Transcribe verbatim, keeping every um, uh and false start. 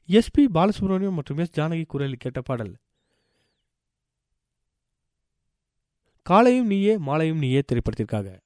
S B Balasubramaniam மற்றும் S Janaki குரலில் கேட்ட பாடல். காலையும் நீயே மாலையும் நீயே திரைப்படத்திற்காக.